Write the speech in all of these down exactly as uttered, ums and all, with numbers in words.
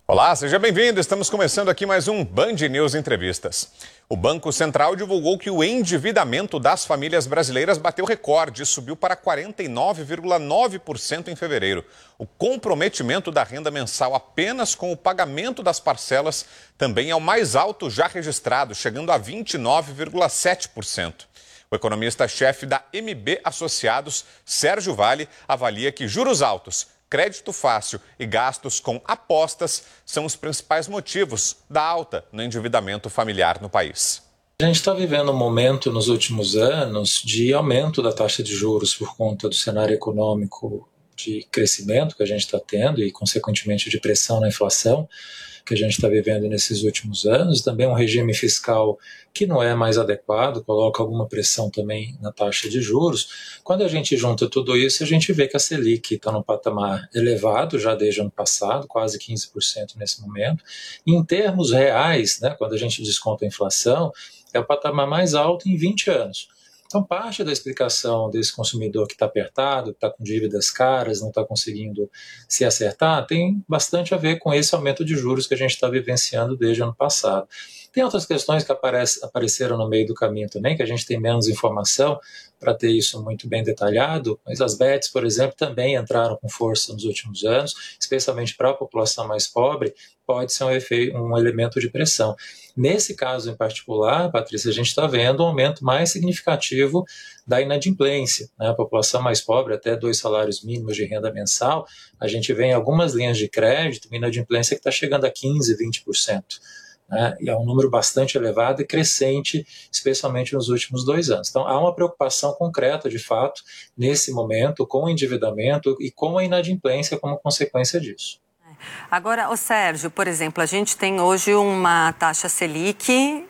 Olá, seja bem-vindo. Estamos começando aqui mais um Band News Entrevistas. O Banco Central divulgou que o endividamento das famílias brasileiras bateu recorde e subiu para quarenta e nove vírgula nove por cento em fevereiro. O comprometimento da renda mensal apenas com o pagamento das parcelas também é o mais alto já registrado, chegando a vinte e nove vírgula sete por cento. O economista-chefe da M B Associados, Sérgio Vale, avalia que juros altos, crédito fácil e gastos com apostas são os principais motivos da alta no endividamento familiar no país. A gente está vivendo um momento nos últimos anos de aumento da taxa de juros por conta do cenário econômico de crescimento que a gente está tendo e, consequentemente, de pressão na inflação que a gente está vivendo nesses últimos anos. Também um regime fiscal que não é mais adequado, coloca alguma pressão também na taxa de juros. Quando a gente junta tudo isso, a gente vê que a Selic está num patamar elevado já desde o ano passado, quase quinze por cento nesse momento. E em termos reais, né, quando a gente desconta a inflação, é o patamar mais alto em vinte anos. Então, parte da explicação desse consumidor que está apertado, que está com dívidas caras, não está conseguindo se acertar, tem bastante a ver com esse aumento de juros que a gente está vivenciando desde o ano passado. Tem outras questões que aparece, apareceram no meio do caminho também, que a gente tem menos informação para ter isso muito bem detalhado, mas as bets, por exemplo, também entraram com força nos últimos anos, especialmente para a população mais pobre, pode ser um, efeito, um elemento de pressão. Nesse caso em particular, Patrícia, a gente está vendo um aumento mais significativo da inadimplência, né? A população mais pobre, até dois salários mínimos de renda mensal, a gente vê em algumas linhas de crédito uma inadimplência que está chegando a quinze, vinte por cento. Né? E é um número bastante elevado e crescente, especialmente nos últimos dois anos. Então, há uma preocupação concreta, de fato, nesse momento, com o endividamento e com a inadimplência como consequência disso. Agora, o Sérgio, por exemplo, a gente tem hoje uma taxa Selic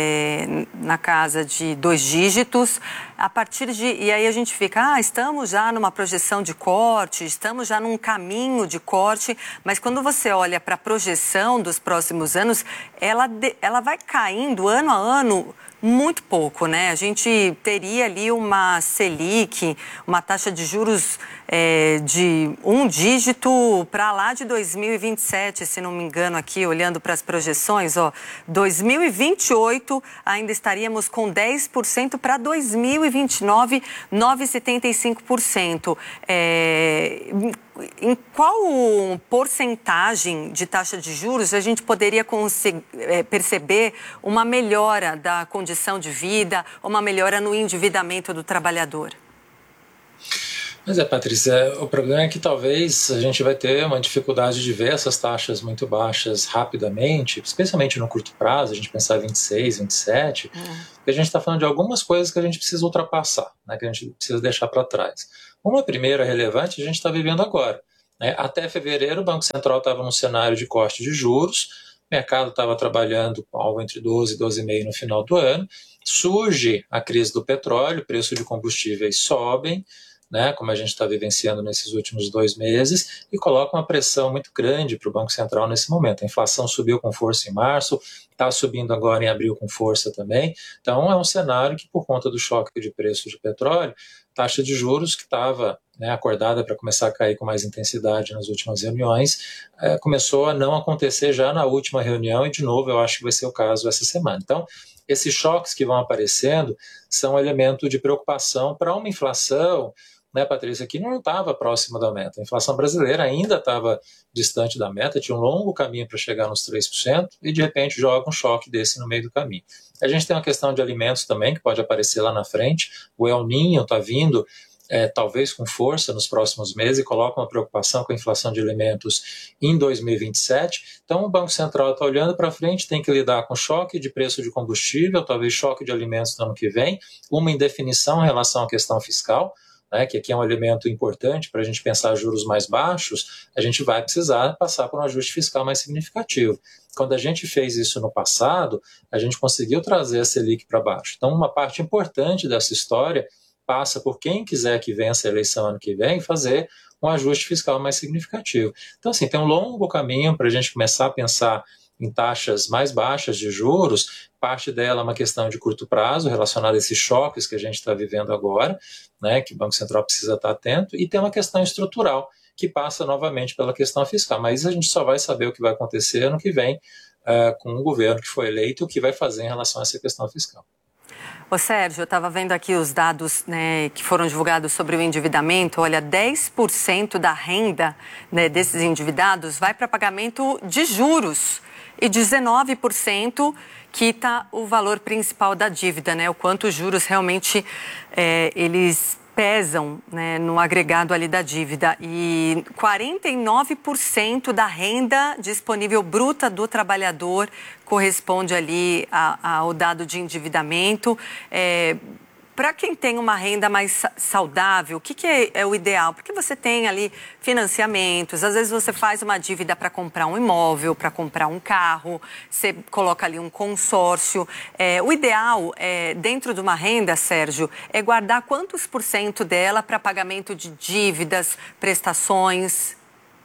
é, na casa de dois dígitos, a partir de, e aí a gente fica, ah, estamos já numa projeção de corte, estamos já num caminho de corte, mas quando você olha para a projeção dos próximos anos, ela, ela vai caindo ano a ano muito pouco, né? A gente teria ali uma Selic, uma taxa de juros é, de um dígito para lá de dois mil e vinte e sete, se não me engano aqui, olhando para as projeções, ó, dois mil e vinte e oito ainda estaríamos com dez por cento, para dois mil e vinte e nove, nove vírgula setenta e cinco por cento. É, em qual porcentagem de taxa de juros a gente poderia conseguir, é, perceber uma melhora da condição de vida, uma melhora no endividamento do trabalhador? Mas é, Patrícia, o problema é que talvez a gente vai ter uma dificuldade de ver essas taxas muito baixas rapidamente, especialmente no curto prazo, a gente pensar vinte e seis, vinte e sete, hum. porque a gente está falando de algumas coisas que a gente precisa ultrapassar, né, que a gente precisa deixar para trás. Uma primeira relevante a gente está vivendo agora. Né? Até fevereiro o Banco Central estava num cenário de corte de juros, o mercado estava trabalhando com algo entre doze e doze vírgula cinco no final do ano, surge a crise do petróleo, o preço de combustíveis sobem, né, como a gente está vivenciando nesses últimos dois meses, e coloca uma pressão muito grande para o Banco Central nesse momento. A inflação subiu com força em março, está subindo agora em abril com força também. Então é um cenário que, por conta do choque de preço de petróleo, taxa de juros que estava, né, acordada para começar a cair com mais intensidade nas últimas reuniões, é, começou a não acontecer já na última reunião, e de novo eu acho que vai ser o caso essa semana. Então, esses choques que vão aparecendo são um elemento de preocupação para uma inflação, né, Patrícia, que não estava próxima da meta. A inflação brasileira ainda estava distante da meta, tinha um longo caminho para chegar nos três por cento e, de repente, joga um choque desse no meio do caminho. A gente tem uma questão de alimentos também, que pode aparecer lá na frente. O El Niño está vindo, é, talvez com força nos próximos meses, e coloca uma preocupação com a inflação de alimentos em dois mil e vinte e sete. Então, o Banco Central está olhando para frente, tem que lidar com choque de preço de combustível, talvez choque de alimentos no ano que vem, uma indefinição em relação à questão fiscal, né, que aqui é um elemento importante para a gente pensar juros mais baixos, a gente vai precisar passar por um ajuste fiscal mais significativo. Quando a gente fez isso no passado, a gente conseguiu trazer a Selic para baixo. Então, uma parte importante dessa história passa por quem quiser que vença a eleição ano que vem fazer um ajuste fiscal mais significativo. Então, assim, tem um longo caminho para a gente começar a pensar em taxas mais baixas de juros. Parte dela é uma questão de curto prazo, relacionada a esses choques que a gente está vivendo agora, né, que o Banco Central precisa estar atento, e tem uma questão estrutural, que passa novamente pela questão fiscal. Mas isso a gente só vai saber o que vai acontecer ano que vem uh, com o governo que foi eleito, o que vai fazer em relação a essa questão fiscal. Ô Sérgio, eu estava vendo aqui os dados, né, que foram divulgados sobre o endividamento. Olha, dez por cento da renda, né, desses endividados vai para pagamento de juros e dezenove por cento quita o valor principal da dívida, né, o quanto os juros realmente é, eles pesam, né, no agregado ali da dívida. E quarenta e nove por cento da renda disponível bruta do trabalhador corresponde ali a, ao dado de endividamento. É, para quem tem uma renda mais saudável, o que, que é, é o ideal? Porque você tem ali financiamentos, às vezes você faz uma dívida para comprar um imóvel, para comprar um carro, você coloca ali um consórcio. É, o ideal, é, dentro de uma renda, Sérgio, é guardar quantos por cento dela para pagamento de dívidas, prestações?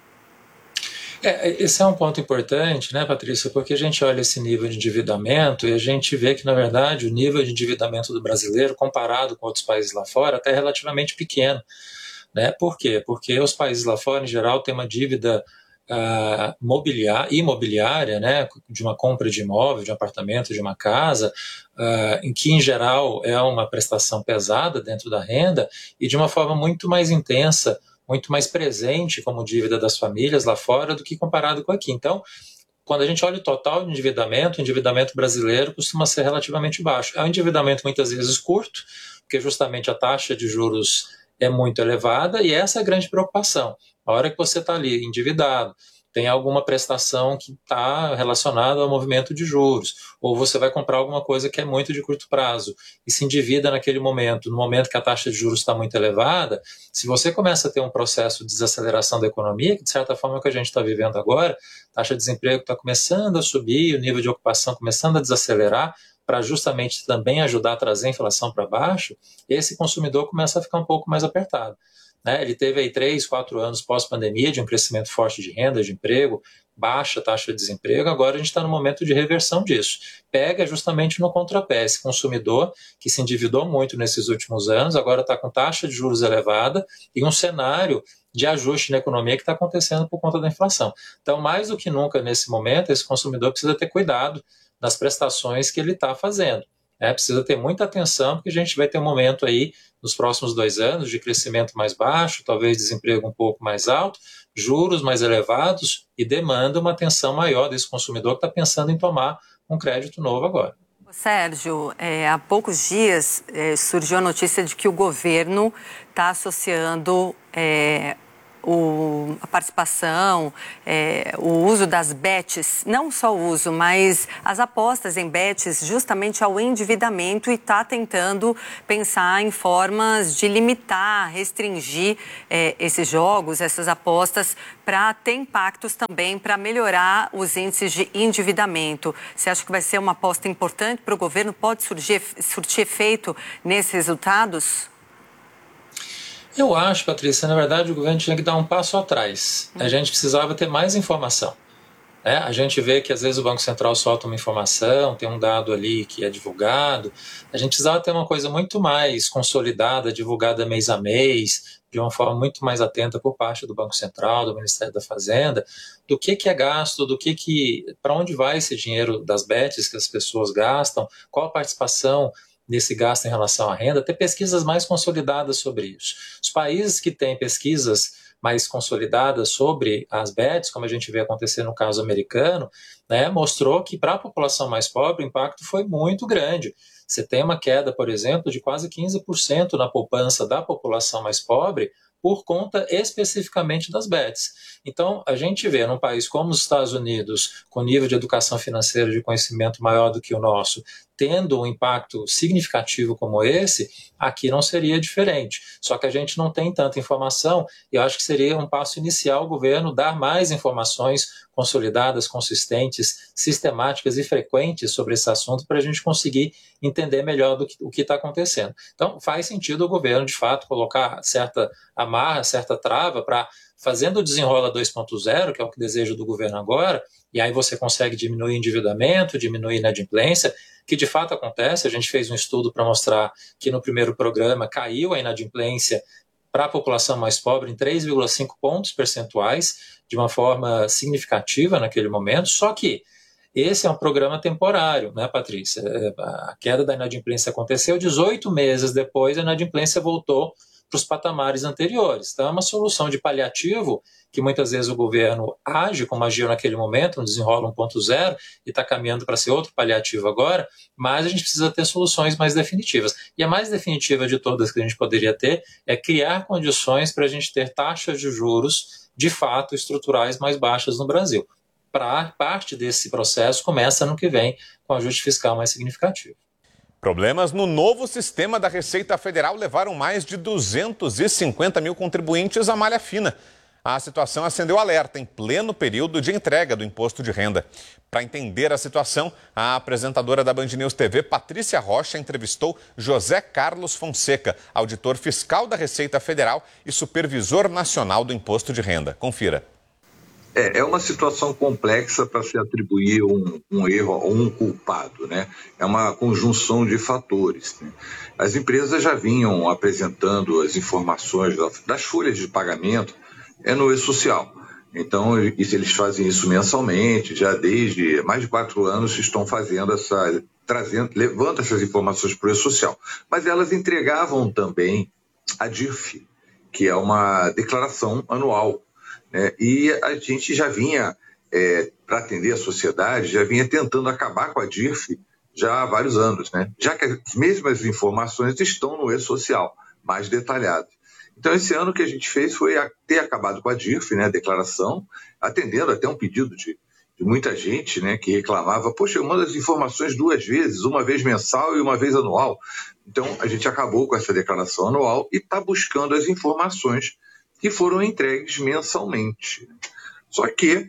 É, esse é um ponto importante, né, Patrícia, porque a gente olha esse nível de endividamento e a gente vê que, na verdade, o nível de endividamento do brasileiro, comparado com outros países lá fora, até é relativamente pequeno. Né? Por quê? Porque os países lá fora, em geral, têm uma dívida uh, mobiliar, imobiliária, né, de uma compra de imóvel, de um apartamento, de uma casa, uh, em que, em geral, é uma prestação pesada dentro da renda e de uma forma muito mais intensa, muito mais presente como dívida das famílias lá fora do que comparado com aqui. Então, quando a gente olha o total de endividamento, o endividamento brasileiro costuma ser relativamente baixo. É um endividamento muitas vezes curto, porque justamente a taxa de juros é muito elevada e essa é a grande preocupação. A hora que você está ali endividado, tem alguma prestação que está relacionada ao movimento de juros, ou você vai comprar alguma coisa que é muito de curto prazo e se endivida naquele momento, no momento que a taxa de juros está muito elevada, se você começa a ter um processo de desaceleração da economia, que de certa forma é o que a gente está vivendo agora, a taxa de desemprego está começando a subir, o nível de ocupação começando a desacelerar, para justamente também ajudar a trazer a inflação para baixo, esse consumidor começa a ficar um pouco mais apertado. Né? Ele teve aí três, quatro anos pós-pandemia de um crescimento forte de renda, de emprego, baixa taxa de desemprego, agora a gente está no momento de reversão disso. Pega justamente no contrapé esse consumidor que se endividou muito nesses últimos anos, agora está com taxa de juros elevada e um cenário de ajuste na economia que está acontecendo por conta da inflação. Então, mais do que nunca nesse momento, esse consumidor precisa ter cuidado nas prestações que ele está fazendo. É, precisa ter muita atenção, porque a gente vai ter um momento aí, nos próximos dois anos, de crescimento mais baixo, talvez desemprego um pouco mais alto, juros mais elevados e demanda uma atenção maior desse consumidor que está pensando em tomar um crédito novo agora. Sérgio, é, há poucos dias é, surgiu a notícia de que o governo está associando é, O, a participação, é, o uso das bets, não só o uso, mas as apostas em bets justamente ao endividamento e está tentando pensar em formas de limitar, restringir é, esses jogos, essas apostas, para ter impactos também para melhorar os índices de endividamento. Você acha que vai ser uma aposta importante para o governo? Pode surgir, surtir efeito nesses resultados? Eu acho, Patrícia, na verdade o governo tinha que dar um passo atrás. A gente precisava ter mais informação. Né? A gente vê que às vezes o Banco Central solta uma informação, tem um dado ali que é divulgado. A gente precisava ter uma coisa muito mais consolidada, divulgada mês a mês, de uma forma muito mais atenta por parte do Banco Central, do Ministério da Fazenda, do que, que é gasto, do que que, para onde vai esse dinheiro das bets que as pessoas gastam, qual a participação nesse gasto em relação à renda, ter pesquisas mais consolidadas sobre isso. Os países que têm pesquisas mais consolidadas sobre as bets, como a gente vê acontecer no caso americano, né, mostrou que para a população mais pobre o impacto foi muito grande. Você tem uma queda, por exemplo, de quase quinze por cento na poupança da população mais pobre por conta especificamente das bets. Então, a gente vê num país como os Estados Unidos, com nível de educação financeira, de conhecimento maior do que o nosso, tendo um impacto significativo como esse, aqui não seria diferente. Só que a gente não tem tanta informação e eu acho que seria um passo inicial o governo dar mais informações consolidadas, consistentes, sistemáticas e frequentes sobre esse assunto para a gente conseguir entender melhor do que, o que está acontecendo. Então, faz sentido o governo, de fato, colocar certa amarra, certa trava para, fazendo o desenrola dois ponto zero, que é o que desejo do governo agora, e aí você consegue diminuir o endividamento, diminuir a inadimplência, que de fato acontece. A gente fez um estudo para mostrar que no primeiro programa caiu a inadimplência para a população mais pobre em três vírgula cinco pontos percentuais, de uma forma significativa naquele momento, só que esse é um programa temporário, né, Patrícia? A queda da inadimplência aconteceu, dezoito meses depois a inadimplência voltou para os patamares anteriores. Então é uma solução de paliativo que muitas vezes o governo age como agiu naquele momento, um desenrola um ponto zero e está caminhando para ser outro paliativo agora, mas a gente precisa ter soluções mais definitivas. E a mais definitiva de todas que a gente poderia ter é criar condições para a gente ter taxas de juros de fato estruturais mais baixas no Brasil. Pra, parte desse processo começa ano que vem com ajuste fiscal mais significativo. Problemas no novo sistema da Receita Federal levaram mais de duzentos e cinquenta mil contribuintes à malha fina. A situação acendeu alerta em pleno período de entrega do imposto de renda. Para entender a situação, a apresentadora da Band News T V, Patrícia Rocha, entrevistou José Carlos Fonseca, auditor fiscal da Receita Federal e supervisor nacional do imposto de renda. Confira. É, é uma situação complexa para se atribuir um, um erro a um culpado, né? É uma conjunção de fatores, né? As empresas já vinham apresentando as informações das folhas de pagamento é no E-Social. Então, isso, eles fazem isso mensalmente, já desde mais de quatro anos estão fazendo essa, trazendo, levando essas informações para o E-Social. Mas elas entregavam também a D I R F, que é uma declaração anual. É, e a gente já vinha, é, para atender a sociedade, já vinha tentando acabar com a D I R F já há vários anos, né? Já que as mesmas informações estão no E-Social, mais detalhadas. Então, esse ano o que a gente fez foi ter acabado com a D I R F, né, a declaração, atendendo até um pedido de, de muita gente, né, que reclamava, poxa, eu mando as informações duas vezes, uma vez mensal e uma vez anual. Então, a gente acabou com essa declaração anual e está buscando as informações que foram entregues mensalmente. Só que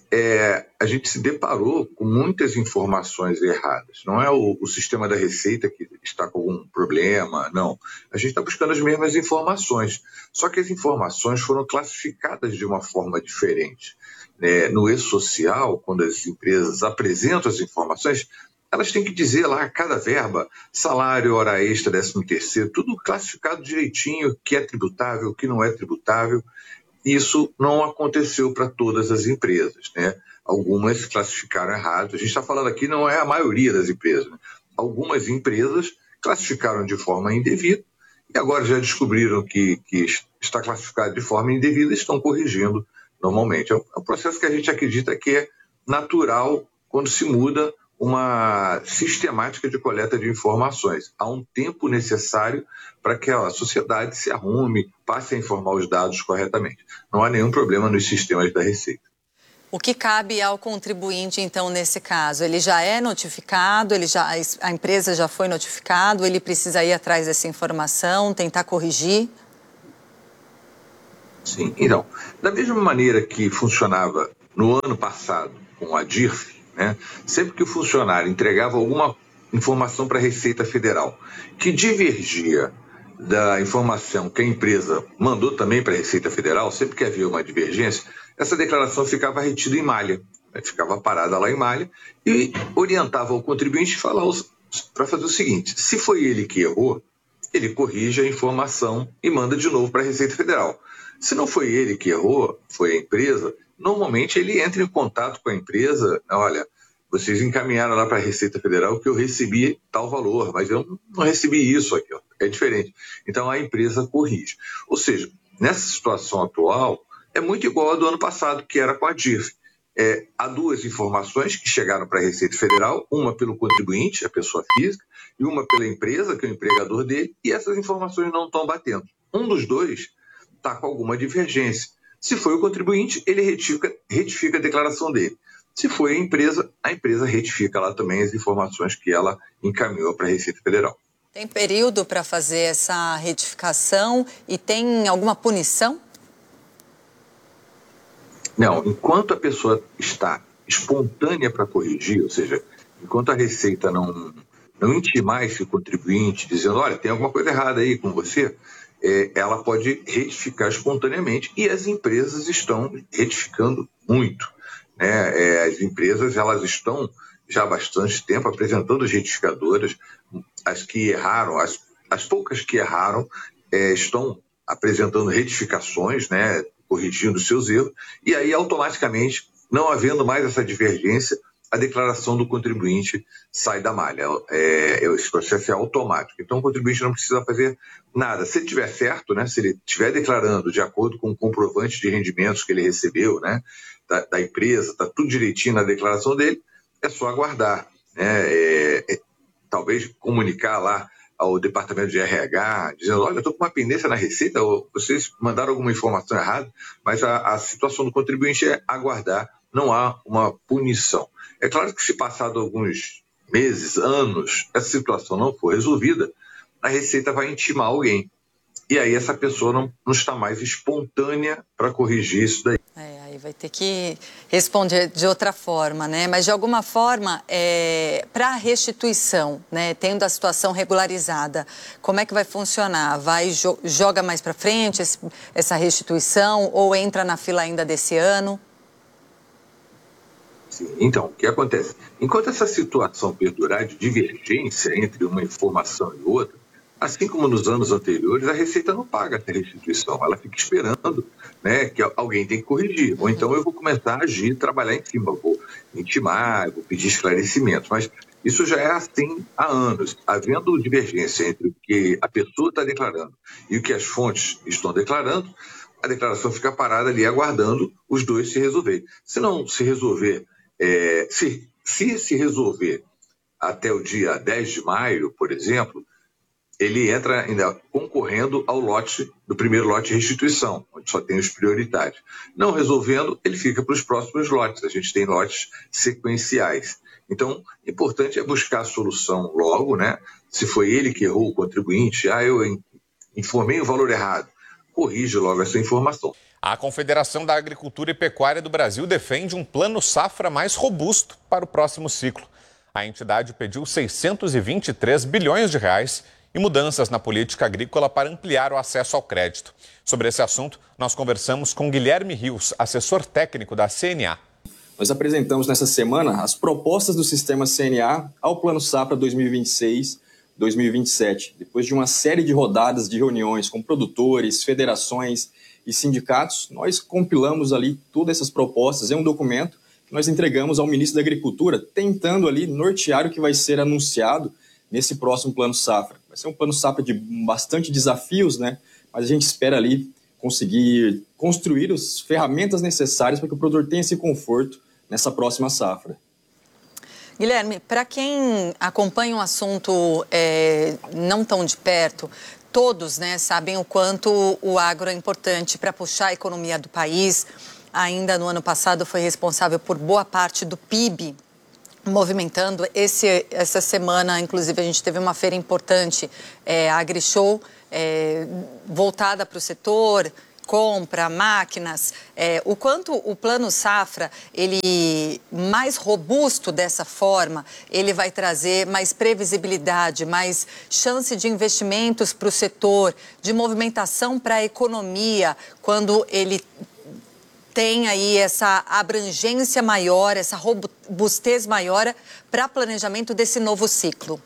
é, a gente se deparou com muitas informações erradas. Não é o, o sistema da Receita que está com algum problema, não. A gente está buscando as mesmas informações. Só que as informações foram classificadas de uma forma diferente. É, no E-Social, quando as empresas apresentam as informações, elas têm que dizer lá cada verba, salário, hora extra, décimo terceiro, tudo classificado direitinho, que é tributável, que não é tributável. Isso não aconteceu para todas as empresas, né? Algumas classificaram errado. A gente está falando aqui, não é a maioria das empresas, né? Algumas empresas classificaram de forma indevida e agora já descobriram que, que está classificado de forma indevida e estão corrigindo normalmente. É um processo que a gente acredita que é natural quando se muda uma sistemática de coleta de informações. Há um tempo necessário para que a sociedade se arrume, passe a informar os dados corretamente. Não há nenhum problema nos sistemas da Receita. O que cabe ao contribuinte, então, nesse caso? Ele já é notificado, ele já, a empresa já foi notificado, ele precisa ir atrás dessa informação, tentar corrigir? Sim, então, da mesma maneira que funcionava no ano passado com a D I R F, né? Sempre que o funcionário entregava alguma informação para a Receita Federal que divergia da informação que a empresa mandou também para a Receita Federal, sempre que havia uma divergência, essa declaração ficava retida em malha, né? Ficava parada lá em malha e orientava o contribuinte para fazer o seguinte: se foi ele que errou, ele corrige a informação e manda de novo para a Receita Federal. Se não foi ele que errou, foi a empresa, normalmente ele entra em contato com a empresa, olha, vocês encaminharam lá para a Receita Federal que eu recebi tal valor, mas eu não recebi isso aqui, ó. É diferente. Então a empresa corrige. Ou seja, nessa situação atual, é muito igual a do ano passado, que era com a D I R F. É, há duas informações que chegaram para a Receita Federal, uma pelo contribuinte, a pessoa física, e uma pela empresa, que é o empregador dele, e essas informações não estão batendo. Um dos dois está com alguma divergência. Se foi o contribuinte, ele retifica, retifica a declaração dele. Se foi a empresa, a empresa retifica lá também as informações que ela encaminhou para a Receita Federal. Tem período para fazer essa retificação e tem alguma punição? Não, enquanto a pessoa está espontânea para corrigir, ou seja, enquanto a Receita não, não intimar esse contribuinte dizendo, olha, tem alguma coisa errada aí com você, é, ela pode retificar espontaneamente e as empresas estão retificando muito, né? É, as empresas elas estão já há bastante tempo apresentando as retificadoras, as que erraram, as, as poucas que erraram é, estão apresentando retificações, né, corrigindo seus erros, e aí automaticamente, não havendo mais essa divergência, a declaração do contribuinte sai da malha. É, esse processo é automático. Então, o contribuinte não precisa fazer nada. Se ele estiver certo, né, se ele estiver declarando de acordo com o comprovante de rendimentos que ele recebeu, né, da, da empresa, está tudo direitinho na declaração dele, é só aguardar. Né, é, é, talvez comunicar lá ao departamento de R H, dizendo, olha, eu estou com uma pendência na Receita, ou vocês mandaram alguma informação errada, mas a, a situação do contribuinte é aguardar, não há uma punição. É claro que se passado alguns meses, anos, essa situação não for resolvida, a Receita vai intimar alguém. E aí essa pessoa não, não está mais espontânea para corrigir isso daí. É, aí vai ter que responder de outra forma, né? Mas de alguma forma, é, para a restituição, né, tendo a situação regularizada, como é que vai funcionar? Vai jo- joga mais para frente esse, essa restituição ou entra na fila ainda desse ano? Sim. Então, o que acontece? Enquanto essa situação perdurar de divergência entre uma informação e outra, assim como nos anos anteriores, a Receita não paga essa restituição, ela fica esperando, né, que alguém tem que corrigir. Ou então eu vou começar a agir, trabalhar em cima, eu vou intimar, eu vou pedir esclarecimentos. Mas isso já é assim há anos. Havendo divergência entre o que a pessoa está declarando e o que as fontes estão declarando, a declaração fica parada ali aguardando os dois se resolverem. Se não se resolver, é, se, se se resolver até o dia dez de maio, por exemplo, ele entra ainda concorrendo ao lote, do primeiro lote de restituição, onde só tem os prioritários. Não resolvendo, ele fica para os próximos lotes. A gente tem lotes sequenciais. Então, o importante é buscar a solução logo, né? Se foi ele que errou, o contribuinte, ah, eu informei o valor errado, corrige logo essa informação. A Confederação da Agricultura e Pecuária do Brasil defende um plano safra mais robusto para o próximo ciclo. A entidade pediu seiscentos e vinte e três bilhões de reais e mudanças na política agrícola para ampliar o acesso ao crédito. Sobre esse assunto, nós conversamos com Guilherme Rios, assessor técnico da C N A. Nós apresentamos nessa semana as propostas do sistema C N A ao Plano Safra dois mil e vinte e seis dois mil e vinte e sete. Depois de uma série de rodadas de reuniões com produtores, federações e sindicatos, nós compilamos ali todas essas propostas em um documento que nós entregamos ao ministro da Agricultura, tentando ali nortear o que vai ser anunciado nesse próximo Plano Safra. Vai ser um Plano Safra de bastante desafios, né? Mas a gente espera ali conseguir construir as ferramentas necessárias para que o produtor tenha esse conforto nessa próxima safra. Guilherme, para quem acompanha o assunto é, não tão de perto, todos, né, sabem o quanto o agro é importante para puxar a economia do país. Ainda no ano passado foi responsável por boa parte do P I B, movimentando. Esse, essa semana, inclusive, a gente teve uma feira importante, é, a AgriShow, é, voltada para o setor, compra, máquinas, é, o quanto o Plano Safra, ele mais robusto dessa forma, ele vai trazer mais previsibilidade, mais chance de investimentos para o setor, de movimentação para a economia, quando ele tem aí essa abrangência maior, essa robustez maior para planejamento desse novo ciclo.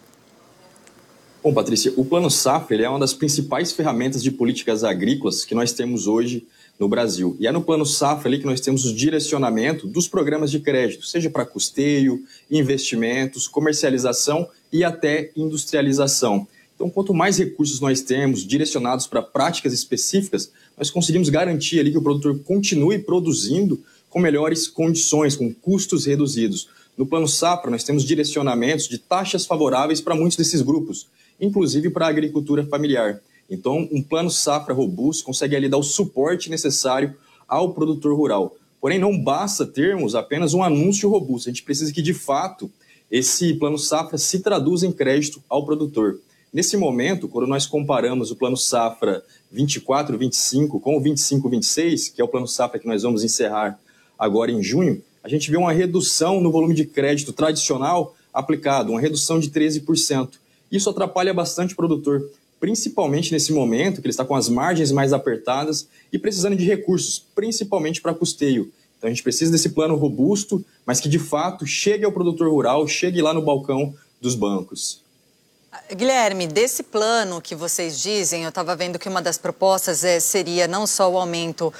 Bom, Patrícia, o Plano Safra ele é uma das principais ferramentas de políticas agrícolas que nós temos hoje no Brasil. E é no Plano Safra ali que nós temos o direcionamento dos programas de crédito, seja para custeio, investimentos, comercialização e até industrialização. Então, quanto mais recursos nós temos direcionados para práticas específicas, nós conseguimos garantir ali que o produtor continue produzindo com melhores condições, com custos reduzidos. No Plano Safra, nós temos direcionamentos de taxas favoráveis para muitos desses grupos, inclusive para a agricultura familiar. Então, um Plano Safra robusto consegue ali dar o suporte necessário ao produtor rural. Porém, não basta termos apenas um anúncio robusto. A gente precisa que, de fato, esse Plano Safra se traduza em crédito ao produtor. Nesse momento, quando nós comparamos o Plano Safra vinte e quatro vinte e cinco com o vinte e cinco vinte e seis, que é o Plano Safra que nós vamos encerrar agora em junho, a gente vê uma redução no volume de crédito tradicional aplicado, uma redução de treze por cento. Isso atrapalha bastante o produtor, principalmente nesse momento que ele está com as margens mais apertadas e precisando de recursos, principalmente para custeio. Então a gente precisa desse plano robusto, mas que de fato chegue ao produtor rural, chegue lá no balcão dos bancos. Guilherme, desse plano que vocês dizem, eu estava vendo que uma das propostas é, seria não só o aumento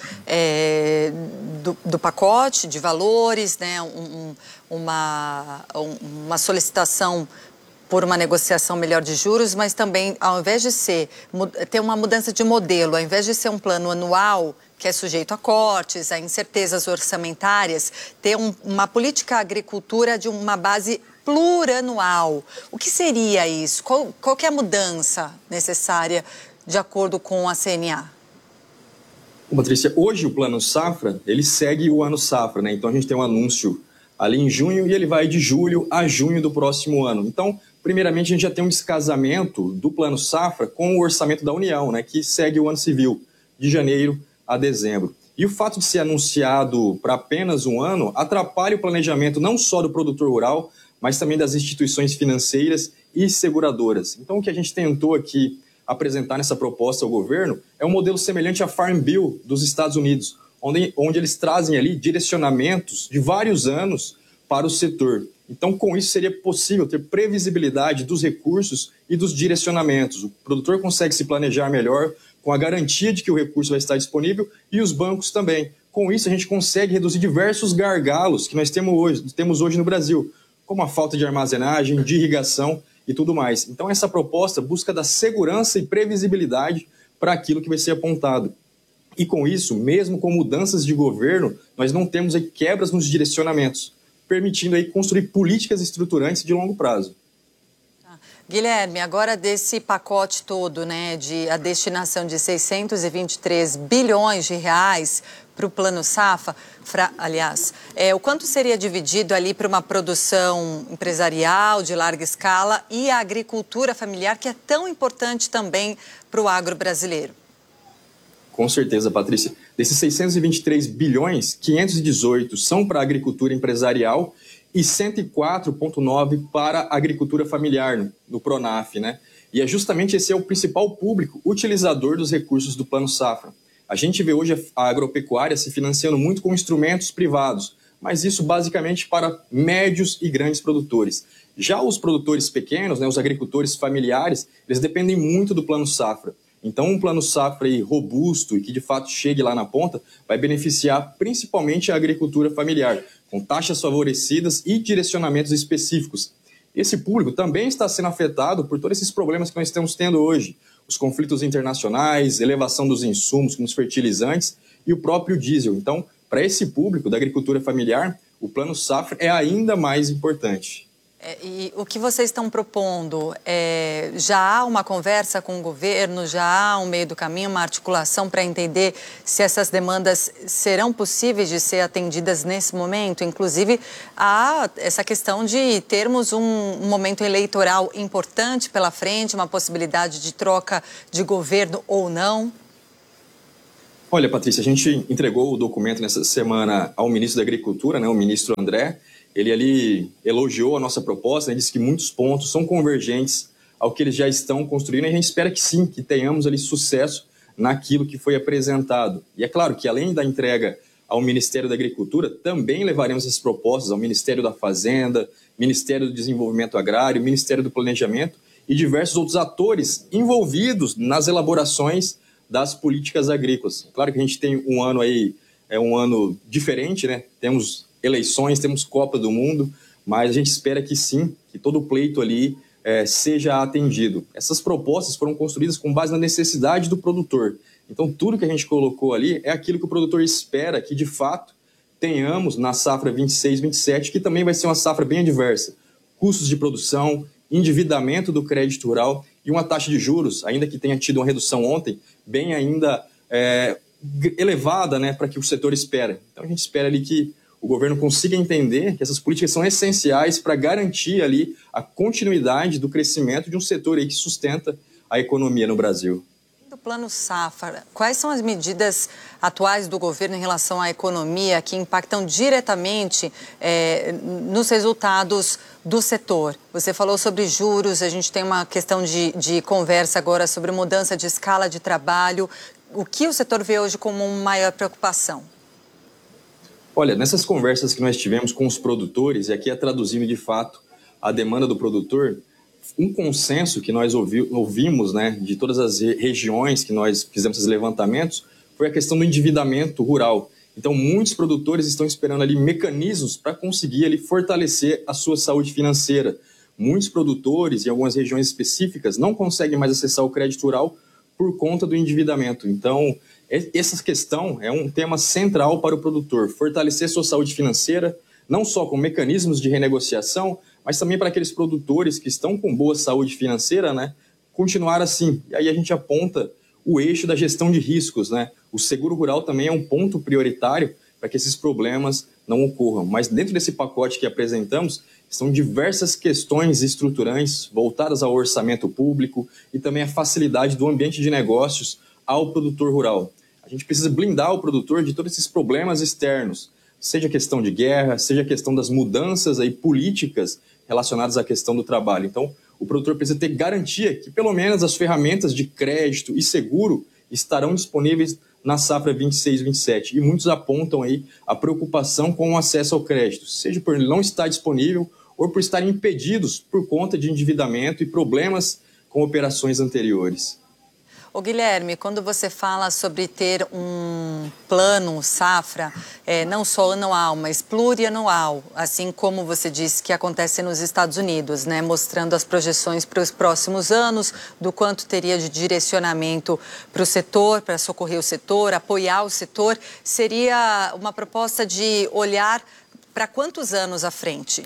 é, do, do pacote de valores, né, um, uma, uma solicitação por uma negociação melhor de juros, mas também, ao invés de ser, ter uma mudança de modelo, ao invés de ser um plano anual, que é sujeito a cortes, a incertezas orçamentárias, ter um, uma política agricultura de uma base plurianual. O que seria isso? Qual, qual que é a mudança necessária de acordo com a C N A? Bom, Patrícia, hoje o Plano Safra, ele segue o ano Safra, né? Então a gente tem um anúncio ali em junho e ele vai de julho a junho do próximo ano. Então, primeiramente, a gente já tem um descasamento do Plano Safra com o orçamento da União, né? Que segue o ano civil, de janeiro a dezembro. E o fato de ser anunciado para apenas um ano atrapalha o planejamento não só do produtor rural, mas também das instituições financeiras e seguradoras. Então, o que a gente tentou aqui apresentar nessa proposta ao governo é um modelo semelhante à Farm Bill dos Estados Unidos, onde, onde eles trazem ali direcionamentos de vários anos para o setor. Então, com isso, seria possível ter previsibilidade dos recursos e dos direcionamentos. O produtor consegue se planejar melhor, com a garantia de que o recurso vai estar disponível, e os bancos também. Com isso, a gente consegue reduzir diversos gargalos que nós temos hoje, temos hoje no Brasil, como a falta de armazenagem, de irrigação e tudo mais. Então, essa proposta busca dar segurança e previsibilidade para aquilo que vai ser apontado. E com isso, mesmo com mudanças de governo, nós não temos aí quebras nos direcionamentos, permitindo aí construir políticas estruturantes de longo prazo. Guilherme, agora desse pacote todo, né, de a destinação de seiscentos e vinte e três bilhões de reais para o Plano Safra, fra, aliás, é, o quanto seria dividido ali para uma produção empresarial de larga escala e a agricultura familiar, que é tão importante também para o agro brasileiro? Com certeza, Patrícia. Desses seiscentos e vinte e três bilhões, quinhentos e dezoito são para a agricultura empresarial e cento e quatro vírgula nove para a agricultura familiar, no Pronaf, né? E é justamente esse é o principal público utilizador dos recursos do Plano Safra. A gente vê hoje a agropecuária se financiando muito com instrumentos privados, mas isso basicamente para médios e grandes produtores. Já os produtores pequenos, né, os agricultores familiares, eles dependem muito do Plano Safra. Então, um Plano Safra aí robusto e que de fato chegue lá na ponta vai beneficiar principalmente a agricultura familiar, com taxas favorecidas e direcionamentos específicos. Esse público também está sendo afetado por todos esses problemas que nós estamos tendo hoje, os conflitos internacionais, elevação dos insumos, como os fertilizantes e o próprio diesel. Então, para esse público da agricultura familiar, o Plano Safra é ainda mais importante. É, e o que vocês estão propondo, é, já há uma conversa com o governo, já há um meio do caminho, uma articulação para entender se essas demandas serão possíveis de ser atendidas nesse momento? Inclusive, há essa questão de termos um, um momento eleitoral importante pela frente, uma possibilidade de troca de governo ou não? Olha, Patrícia, a gente entregou o documento nessa semana ao ministro da Agricultura, né, o ministro André. Ele ali elogiou a nossa proposta, né, disse que muitos pontos são convergentes ao que eles já estão construindo, e a gente espera que sim, que tenhamos ali sucesso naquilo que foi apresentado. E é claro que além da entrega ao Ministério da Agricultura, também levaremos essas propostas ao Ministério da Fazenda, Ministério do Desenvolvimento Agrário, Ministério do Planejamento e diversos outros atores envolvidos nas elaborações das políticas agrícolas. Claro que a gente tem um ano aí, é um ano diferente, né? Temos eleições, temos Copa do Mundo, mas a gente espera que sim, que todo o pleito ali é, seja atendido. Essas propostas foram construídas com base na necessidade do produtor. Então, tudo que a gente colocou ali é aquilo que o produtor espera que, de fato, tenhamos na safra vinte e seis, vinte e sete, que também vai ser uma safra bem adversa. Custos de produção, endividamento do crédito rural e uma taxa de juros, ainda que tenha tido uma redução ontem, bem ainda é, elevada, né, para que o setor espera. Então, a gente espera ali que o governo consiga entender que essas políticas são essenciais para garantir ali a continuidade do crescimento de um setor aí que sustenta a economia no Brasil. Do Plano Safra, quais são as medidas atuais do governo em relação à economia que impactam diretamente é, nos resultados do setor? Você falou sobre juros, a gente tem uma questão de, de conversa agora sobre mudança de escala de trabalho. O que o setor vê hoje como uma maior preocupação? Olha, nessas conversas que nós tivemos com os produtores, e aqui é traduzindo de fato a demanda do produtor, um consenso que nós ouvi, ouvimos, né, de todas as re- regiões que nós fizemos esses levantamentos, foi a questão do endividamento rural. Então, muitos produtores estão esperando ali mecanismos para conseguir ali fortalecer a sua saúde financeira. Muitos produtores, em algumas regiões específicas, não conseguem mais acessar o crédito rural por conta do endividamento. Então, essa questão é um tema central para o produtor, fortalecer sua saúde financeira, não só com mecanismos de renegociação, mas também para aqueles produtores que estão com boa saúde financeira, né, continuar assim. E aí a gente aponta o eixo da gestão de riscos, né? O seguro rural também é um ponto prioritário para que esses problemas não ocorram. Mas dentro desse pacote que apresentamos, estão diversas questões estruturantes voltadas ao orçamento público e também à facilidade do ambiente de negócios ao produtor rural. A gente precisa blindar o produtor de todos esses problemas externos, seja a questão de guerra, seja a questão das mudanças aí políticas relacionadas à questão do trabalho. Então, o produtor precisa ter garantia que pelo menos as ferramentas de crédito e seguro estarão disponíveis na safra vinte e seis vinte e sete. E muitos apontam aí a preocupação com o acesso ao crédito, seja por ele não estar disponível ou por estarem impedidos por conta de endividamento e problemas com operações anteriores. Ô Guilherme, quando você fala sobre ter um plano safra, é, não só anual, mas plurianual, assim como você disse que acontece nos Estados Unidos, né, mostrando as projeções para os próximos anos, do quanto teria de direcionamento para o setor, para socorrer o setor, apoiar o setor, seria uma proposta de olhar para quantos anos à frente?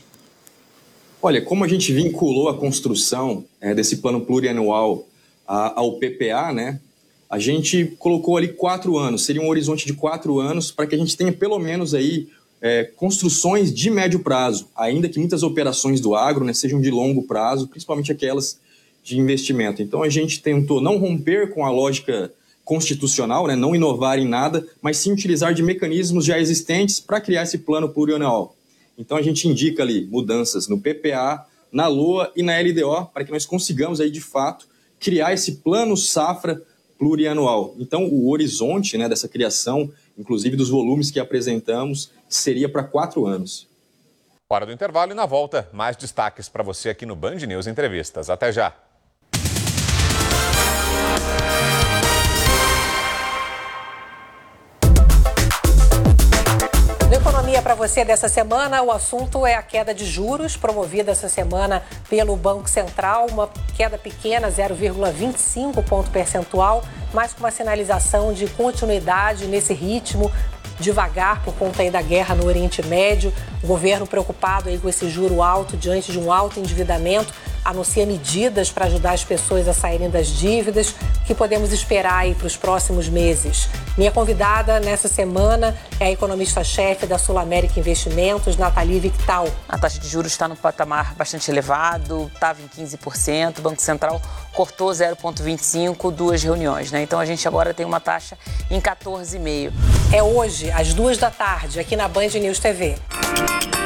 Olha, como a gente vinculou a construção é, desse plano plurianual ao P P A, né, a gente colocou ali quatro anos, seria um horizonte de quatro anos para que a gente tenha pelo menos aí é, construções de médio prazo, ainda que muitas operações do agro, né, sejam de longo prazo, principalmente aquelas de investimento. Então a gente tentou não romper com a lógica constitucional, né, não inovar em nada, mas sim utilizar de mecanismos já existentes para criar esse plano plurianual. Então a gente indica ali mudanças no P P A, na LOA e na L D O para que nós consigamos aí de fato criar esse plano safra plurianual. Então, o horizonte, né, dessa criação, inclusive dos volumes que apresentamos, seria para quatro anos. Hora do intervalo e na volta, mais destaques para você aqui no Band News Entrevistas. Até já! Economia para você dessa semana, o assunto é a queda de juros promovida essa semana pelo Banco Central, uma queda pequena, zero vírgula vinte e cinco ponto percentual, mas com uma sinalização de continuidade nesse ritmo, devagar por conta aí da guerra no Oriente Médio. O governo preocupado aí com esse juro alto diante de um alto endividamento, anuncia medidas para ajudar as pessoas a saírem das dívidas. O que podemos esperar aí para os próximos meses? Minha convidada nessa semana é a economista-chefe da Sul América Investimentos, Nathalie Victal. A taxa de juros está num patamar bastante elevado, estava em quinze por cento, o Banco Central cortou zero vírgula vinte e cinco, duas reuniões, né? Então a gente agora tem uma taxa em quatorze vírgula cinco. É hoje, às duas da tarde, aqui na Band News T V.